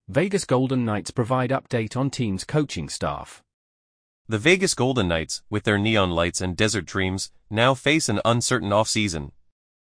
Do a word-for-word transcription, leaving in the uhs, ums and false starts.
Vegas Golden Knights provide update on team's coaching staff. The Vegas Golden Knights, with their neon lights and desert dreams, now face an uncertain offseason.